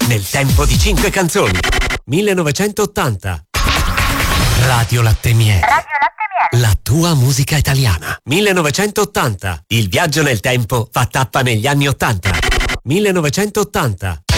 nel tempo di 5 canzoni. 1980. Radio Latte Miele. La tua musica italiana. 1980. Il viaggio nel tempo fa tappa negli anni 80. 1980.